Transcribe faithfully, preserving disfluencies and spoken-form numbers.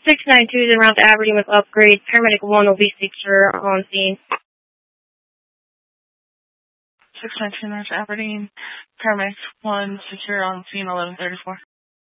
six nine two is en route to Aberdeen with upgrade. Paramedic one will be secure on scene. six nine two North Aberdeen. Paramedic one secure on scene eleven thirty-four.